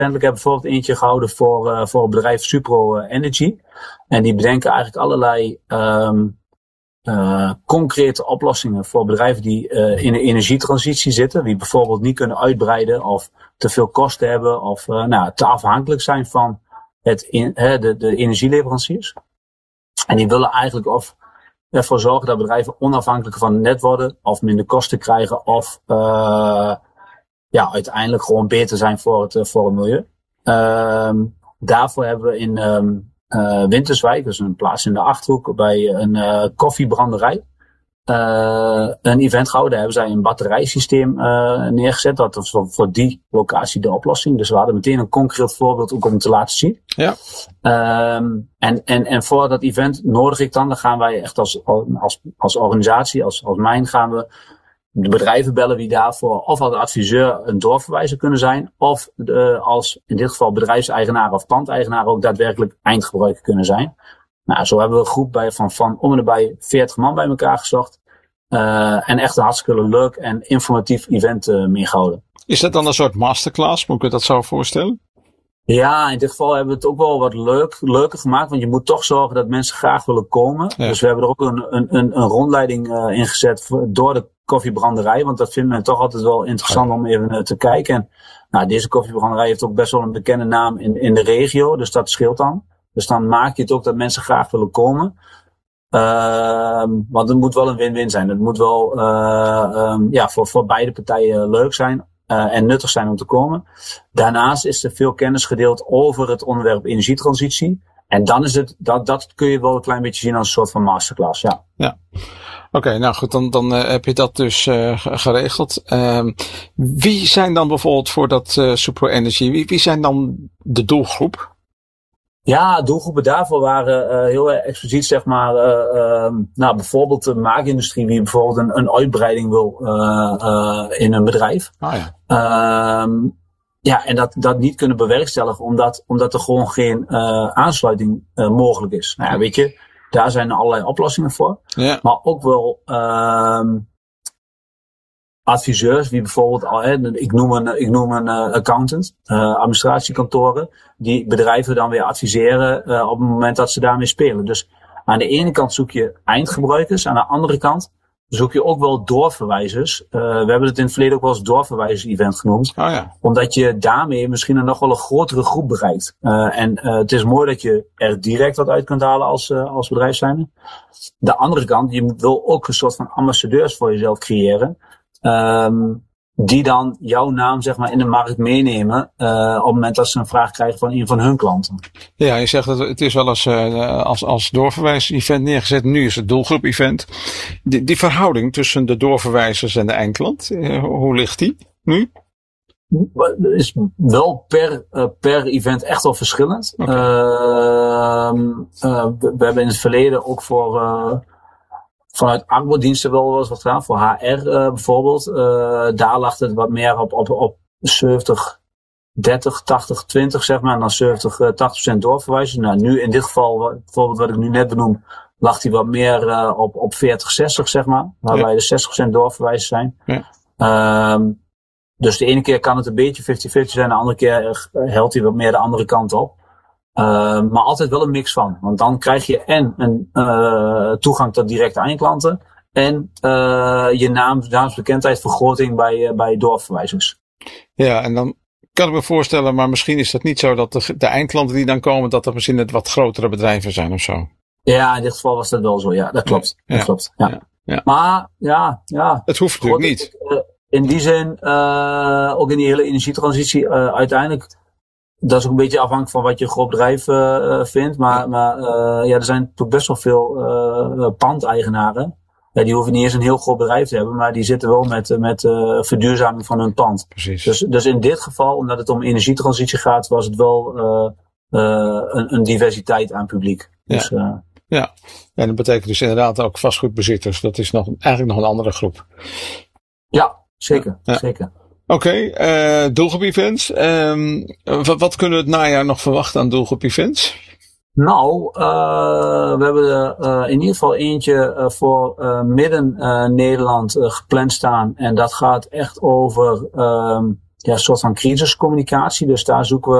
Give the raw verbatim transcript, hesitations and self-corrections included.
Ik heb bijvoorbeeld eentje gehouden voor, uh, voor het bedrijf Supro Energy. En die bedenken eigenlijk allerlei um, uh, concrete oplossingen voor bedrijven die uh, in de energietransitie zitten. Die bijvoorbeeld niet kunnen uitbreiden of te veel kosten hebben of uh, nou, te afhankelijk zijn van het in, hè, de, de energieleveranciers. En die willen eigenlijk of ervoor zorgen dat bedrijven onafhankelijker van het net worden of minder kosten krijgen of uh, ja, uiteindelijk gewoon beter zijn voor het, voor het milieu. Um, daarvoor hebben we in um, uh, Winterswijk, dus een plaats in de Achterhoek, bij een uh, koffiebranderij, uh, een event gehouden. Daar hebben zij een batterijsysteem uh, neergezet. Dat was voor, voor die locatie de oplossing. Dus we hadden meteen een concreet voorbeeld ook om te laten zien. Ja. Um, en, en, en voor dat event nodig ik dan, dan gaan wij echt als, als, als organisatie, als, als mijn, gaan we de bedrijven bellen die daarvoor of als adviseur een doorverwijzer kunnen zijn, of de, als in dit geval bedrijfseigenaar of pandeigenaar ook daadwerkelijk eindgebruiker kunnen zijn. Nou, zo hebben we een groep bij, van, van om en nabij veertig man bij elkaar gezocht. Uh, en echt een hartstikke leuk en informatief event uh, meegehouden. Is dat dan een soort masterclass? Moet ik me dat zo voorstellen? Ja, in dit geval hebben we het ook wel wat leuk, leuker gemaakt. Want je moet toch zorgen dat mensen graag willen komen. Ja. Dus we hebben er ook een, een, een, een rondleiding uh, in gezet door de koffiebranderij. Want dat vindt men toch altijd wel interessant ja. om even uh, te kijken. En nou, deze koffiebranderij heeft ook best wel een bekende naam in, in de regio. Dus dat scheelt dan. Dus dan maak je het ook dat mensen graag willen komen. Uh, want het moet wel een win-win zijn. Het moet wel uh, um, ja, voor, voor beide partijen leuk zijn. Uh, en nuttig zijn om te komen. Daarnaast is er veel kennis gedeeld over het onderwerp energietransitie. En dan is het, dat, dat kun je wel een klein beetje zien als een soort van masterclass, ja. Ja. Oké, okay, nou goed, dan, dan uh, heb je dat dus uh, geregeld. Uh, wie zijn dan bijvoorbeeld voor dat uh, Supro Energy, wie, wie zijn dan de doelgroep? Ja, doelgroepen daarvoor waren uh, heel expliciet, zeg maar, uh, uh, nou, bijvoorbeeld de maakindustrie, die bijvoorbeeld een, een uitbreiding wil uh, uh, in een bedrijf. Ah, ja. Um, ja, en dat, dat niet kunnen bewerkstelligen, omdat, omdat er gewoon geen uh, aansluiting uh, mogelijk is. Nou ja, weet je, daar zijn allerlei oplossingen voor. Ja. Maar ook wel um, adviseurs, die bijvoorbeeld, al, hè, ik noem een, ik noem een uh, accountant, uh, administratiekantoren, die bedrijven dan weer adviseren uh, op het moment dat ze daarmee spelen. Dus aan de ene kant zoek je eindgebruikers, aan de andere kant zoek je ook wel doorverwijzers. Uh, we hebben het in het verleden ook wel eens doorverwijzers-event genoemd. Oh ja. Omdat je daarmee misschien een nog wel een grotere groep bereikt. Uh, en uh, het is mooi dat je er direct wat uit kunt halen als, uh, als bedrijf zijnde. De andere kant, je wil ook een soort van ambassadeurs voor jezelf creëren. Um, die dan jouw naam, zeg maar, in de markt meenemen uh, op het moment dat ze een vraag krijgen van een van hun klanten. Ja, je zegt dat het is wel eens uh, als, als doorverwijs-event neergezet. Nu is het doelgroep-event. Die, die verhouding tussen de doorverwijzers en de eindklant, uh, hoe ligt die nu? Het is wel per, uh, per event echt wel verschillend. Okay. Uh, uh, we, we hebben in het verleden ook voor uh, vanuit arbodiensten wel eens wat gedaan. Voor H R uh, bijvoorbeeld. Uh, daar lag het wat meer op, op, op zeventig, dertig, tachtig, twintig zeg maar. En dan zeventig, tachtig procent doorverwijzers. Nou, nu in dit geval, bijvoorbeeld wat ik nu net benoem, lag die wat meer uh, op, op veertig, zestig zeg maar. Waarbij ja. de zestig procent doorverwijzers zijn. Ja. Um, dus de ene keer kan het een beetje vijftig vijftig zijn. De andere keer helpt hij wat meer de andere kant op. Uh, maar altijd wel een mix van. Want dan krijg je en een uh, toegang tot directe eindklanten. En uh, je naam, naamsbekendheid vergroting bij, uh, bij doorverwijzers. Ja, en dan kan ik me voorstellen, maar misschien is dat niet zo dat de, de eindklanten die dan komen, dat dat misschien het wat grotere bedrijven zijn of zo. Ja, in dit geval was dat wel zo. Ja, dat klopt. Ja, dat ja, klopt. Ja. Ja, ja. Maar ja, ja. Het hoeft natuurlijk niet. Uh, in die zin, uh, ook in die hele energietransitie, uh, uiteindelijk, dat is ook een beetje afhankelijk van wat je groot bedrijf uh, vindt. Maar, ja. maar uh, ja, er zijn natuurlijk best wel veel uh, pandeigenaren. Ja, die hoeven niet eens een heel groot bedrijf te hebben, maar die zitten wel met, met uh, verduurzaming van hun pand. Precies. Dus, dus in dit geval, omdat het om energietransitie gaat, was het wel uh, uh, een, een diversiteit aan publiek. Ja. Dus, uh, ja, en dat betekent dus inderdaad ook vastgoedbezitters. Dat is nog, eigenlijk nog een andere groep. Ja, zeker. Ja. zeker. Oké, okay, uh, doelgroep-events. Um, wat, wat kunnen we het najaar nog verwachten aan doelgroep-events? Nou, uh, we hebben er uh, in ieder geval eentje uh, voor uh, midden uh, Nederland uh, gepland staan. En dat gaat echt over um, ja, een soort van crisiscommunicatie. Dus daar zoeken we